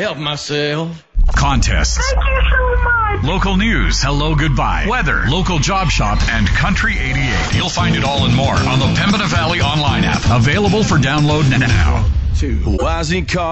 help myself. Contests. Thank you so much. Local news, hello, goodbye, weather, local job shop, and Country 88. You'll find it all and more on the Pembina Valley online app. Available for download now. Why is he called?